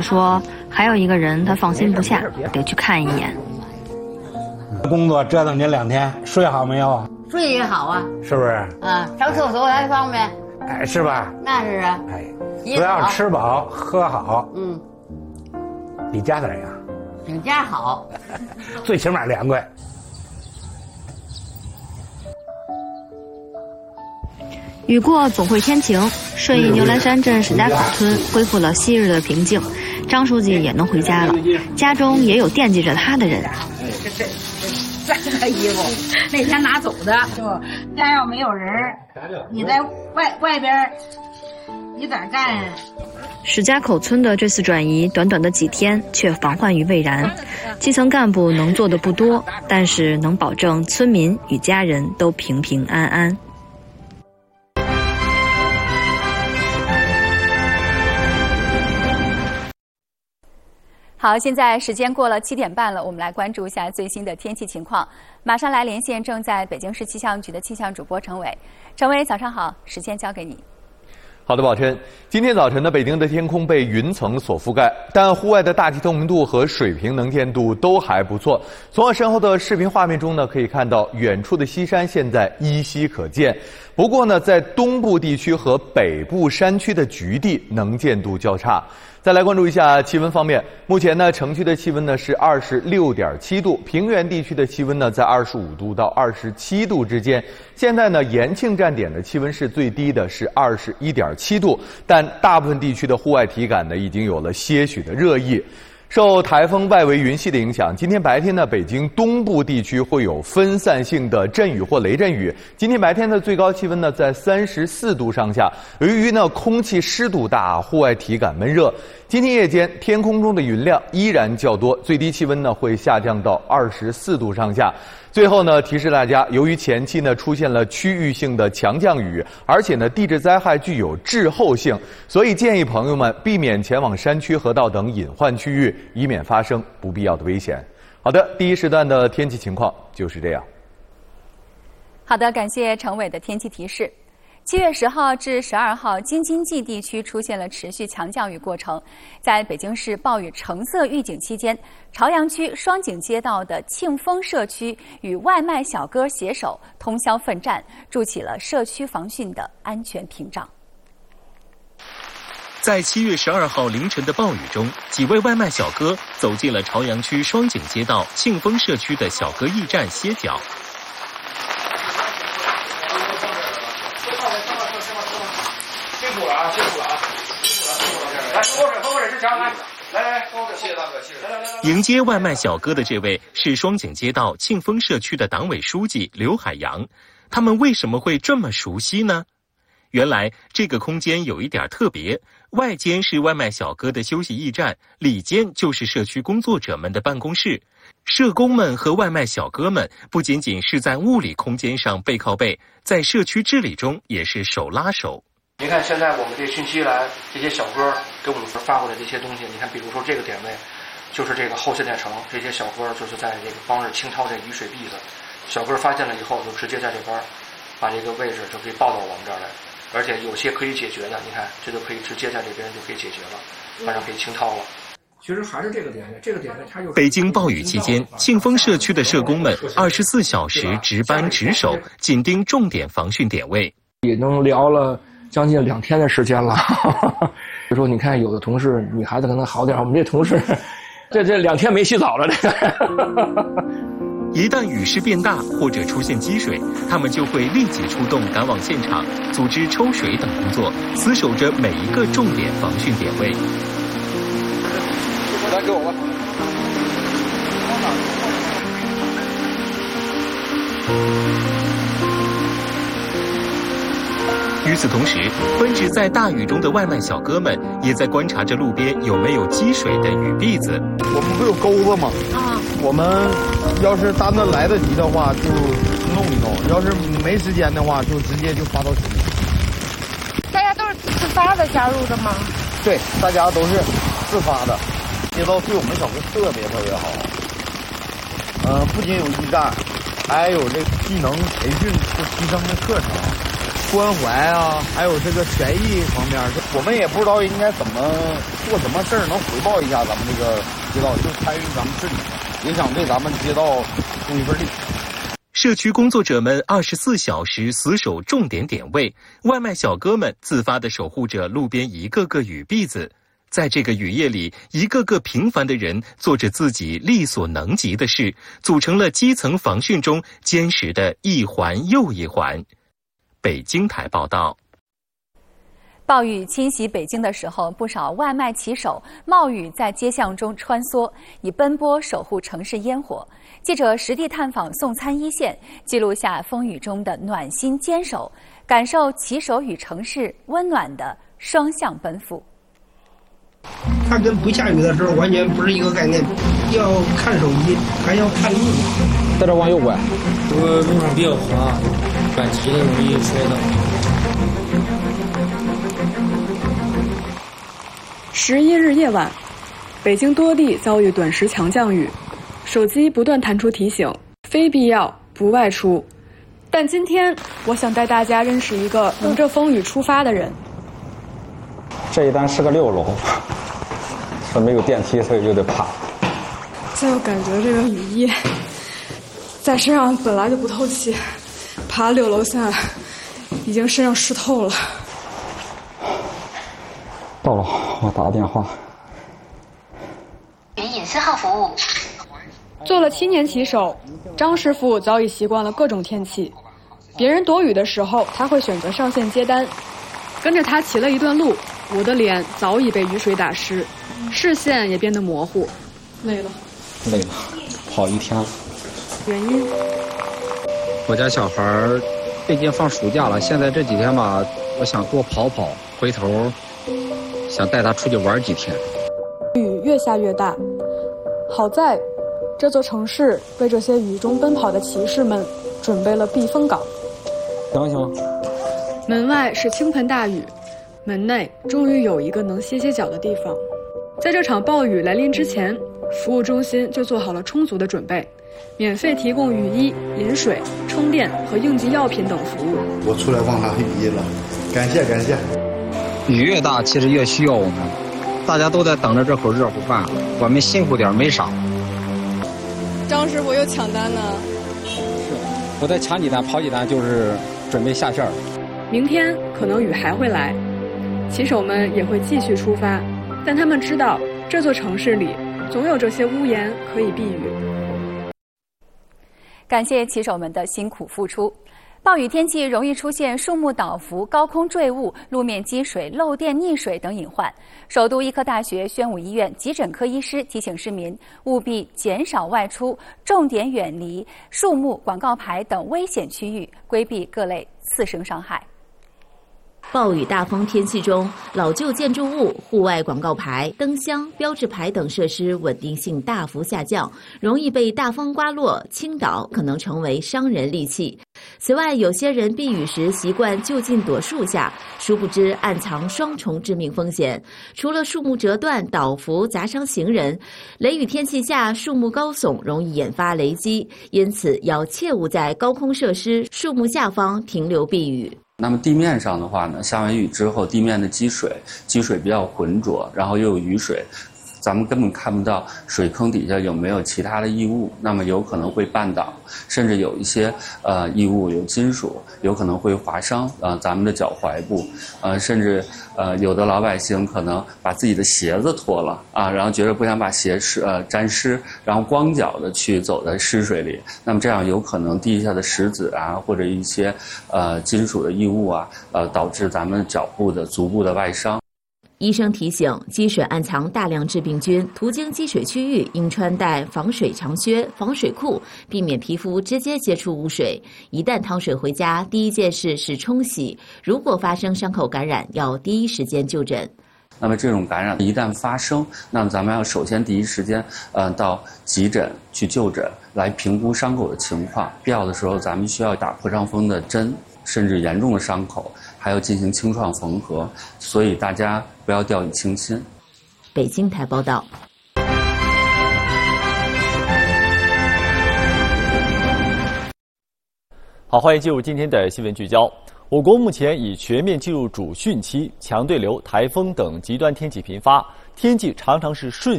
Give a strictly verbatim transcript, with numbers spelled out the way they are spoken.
说，还有一个人他放心不下，得去看一眼。 工作折腾您两天，睡好没有？ 睡也好啊， 是不是？ 啊，上厕所还方便。 哎，是吧？ 那是啊。 哎，只要吃饱喝好， 嗯， 比家怎样？ 比家好， 最起码凉快。 雨过总会天晴，顺义牛栏山镇史家口村恢复了昔日的平静，张书记也能回家了，家中也有惦记着他的人。 这这这个衣服那天拿走的，就家要没有人，你在外外边，你咋干呀？ 史家口村的这次转移，短短的几天却防患于未然。基层干部能做的不多，但是能保证村民与家人都平平安安。 好，现在时间过了七点半了，我们来关注一下最新的天气情况。马上来连线正在北京市气象局的气象主播陈伟。陈伟，早上好，时间交给你。 好的，宝琛。今天早晨呢，北京的天空被云层所覆盖，但户外的大气透明度和水平能见度都还不错。从我身后的视频画面中呢，可以看到远处的西山现在依稀可见。不过呢，在东部地区和北部山区的局地能见度较差。再来关注一下气温方面，目前呢，城区的气温呢是二十六点七度，平原地区的气温呢在二十五度到二十七度之间。现在呢，延庆站点的气温是最低的，是二十一点七度，但大部分地区的户外体感呢已经有了些许的热意。受台风外围云系的影响，今天白天呢，北京东部地区会有分散性的阵雨或雷阵雨。今天白天的最高气温呢在三十四度上下。由于呢空气湿度大，户外体感闷热。今天夜间天空中的云量依然较多，最低气温呢会下降到二十四度上下。最后呢，提示大家，由于前期呢出现了区域性的强降雨，而且呢地质灾害具有滞后性，所以建议朋友们避免前往山区、河道等隐患区域，以免发生不必要的危险。好的，第一时段的天气情况就是这样。 好的，感谢陈伟的天气提示。七月十号至十二号，京津冀地区出现了持续强降雨过程。在北京市暴雨橙色预警期间，朝阳区双井街道的庆丰社区与外卖小哥携手通宵奋战，筑起了社区防汛的安全屏障。 在七月十二号凌晨的暴雨中，几位外卖小哥走进了朝阳区双井街道庆丰社区的小哥驿站歇脚。 辛苦了啊，辛苦了啊，辛苦了，辛苦了！来，喝口水，喝口水，志强，来，来来来，喝口水，谢谢大哥，谢谢。来来来来， 迎接外卖小哥的这位是双井街道庆丰社区的党委书记刘海洋。他们为什么会这么熟悉呢？原来这个空间有一点特别，外间是外卖小哥的休息驿站，里间就是社区工作者们的办公室。社工们和外卖小哥们不仅仅是在物理空间上背靠背，在社区治理中也是手拉手。 您看现在我们这汛期来这些小哥给我们发过来这些东西，你看比如说这个点位就是这个后现代城，这些小哥就是在这个帮着清掏这雨水篦子，小哥发现了以后就直接在这边把这个位置就可以报到我们这儿来，而且有些可以解决的，你看这就可以直接在这边就可以解决了，反正可以清掏了。 其实还是这个点位，这个点位它就是北京暴雨期间，庆丰社区的社工们二十四小时值班值守，紧盯重点防汛点位。 也能聊了将近两天的时间了。就说你看，有的同事女孩子可能好点，我们这同事这这两天没洗澡了。这个一旦雨势变大或者出现积水，他们就会立即出动赶往现场，组织抽水等工作，死守着每一个重点防汛点位。 来给我吧。 与此同时，奔驰在大雨中的外卖小哥们也在观察着路边有没有积水的雨篦子。 我们不有钩子吗？啊，我们要是单子来得及的话，就弄一弄；要是没时间的话，就直接就发到水里。 大家都是自发的加入的吗？ 对，大家都是自发的。街道对我们小哥特别特别好，呃，不仅有驿站，还有这技能培训和提升的课程， 关怀啊，还有这个权益方面，我们也不知道应该怎么做什么事儿能回报一下咱们这个街道，就参与咱们治理，也想为咱们街道出一份力。 社区工作者们二十四小时死守重点点位，外卖小哥们自发地守护着路边一个个雨篦子。在这个雨夜里，一个个平凡的人做着自己力所能及的事，组成了基层防汛中坚实的一环又一环。北京台报道。 暴雨侵袭北京的时候，不少外卖骑手冒雨在街巷中穿梭，以奔波守护城市烟火。记者实地探访送餐一线，记录下风雨中的暖心坚守，感受骑手与城市温暖的双向奔赴。 它跟不下雨的时候完全不是一个概念，要看手机，还要看路。 在这往右拐。 这个路上比较滑，赶急了容易摔倒。 十一日夜晚，北京多地遭遇短时强降雨，手机不断弹出提醒，非必要不外出。但今天，我想带大家认识一个迎着风雨出发的人。 这一单是个六楼，说没有电梯，所以有点怕。 就感觉这个雨衣在身上本来就不透气，爬六楼下已经身上湿透了。 到了，我打个电话。 云隐私号服务。做了七年骑手，张师傅早已习惯了各种天气。别人躲雨的时候，他会选择上线接单。跟着他骑了一段路，我的脸早已被雨水打湿，视线也变得模糊。累了。 累了，跑一天了。 原因？ 我家小孩最近放暑假了，现在这几天吧，我想多跑跑，回头想带他出去玩几天。 雨越下越大，好在这座城市为这些雨中奔跑的骑士们准备了避风港。 行行。 门外是倾盆大雨，门内终于有一个能歇歇脚的地方。在这场暴雨来临之前，服务中心就做好了充足的准备，免费提供雨衣、饮水、充电和应急药品等服务。 我出来忘拿雨衣了，感谢感谢。 雨越大，其实越需要我们，大家都在等着这口热乎饭，我们辛苦点没啥。 张师傅又抢单呢。 是，我再抢几单，跑几单就是准备下线了。 明天可能雨还会来，骑手们也会继续出发，但他们知道这座城市里总有这些屋檐可以避雨。 感谢骑手们的辛苦付出。暴雨天气容易出现树木倒伏、高空坠物、路面积水、漏电溺水等隐患。首都医科大学宣武医院急诊科医师提醒市民务必减少外出，重点远离树木、广告牌等危险区域，规避各类次生伤害。 暴雨大风天气中，老旧建筑物、户外广告牌、灯箱、标志牌等设施稳定性大幅下降，容易被大风刮落、倾倒，可能成为伤人利器。此外，有些人避雨时习惯就近躲树下，殊不知暗藏双重致命风险。除了树木折断、倒伏砸伤行人，雷雨天气下树木高耸，容易引发雷击，因此要切勿在高空设施、树木下方停留避雨。 那么地面上的话呢，下完雨之后，地面的积水，积水比较浑浊，然后又有雨水，咱们根本看不到水坑底下有没有其他的异物，那么有可能会绊倒，甚至有一些呃异物有金属，有可能会划伤呃咱们的脚踝部，呃甚至呃有的老百姓可能把自己的鞋子脱了啊，然后觉得不想把鞋湿呃沾湿，然后光脚的去走在湿水里，那么这样有可能地下的石子啊或者一些呃金属的异物啊，呃导致咱们脚部的足部的外伤。 医生提醒，积水暗藏大量致病菌，途经积水区域应穿戴防水长靴、防水裤，避免皮肤直接接触污水。一旦趟水回家，第一件事是冲洗。如果发生伤口感染，要第一时间就诊。 那么这种感染一旦发生，那么咱们要首先第一时间呃到急诊去就诊，来评估伤口的情况。必要的时候，咱们需要打破伤风的针，甚至严重的伤口还要进行清创缝合，所以大家不要掉以轻心。 北京台报道。 好，欢迎进入今天的新闻聚焦。 我国目前已全面进入主汛期，强对流、台风等极端天气频发，天气常常是瞬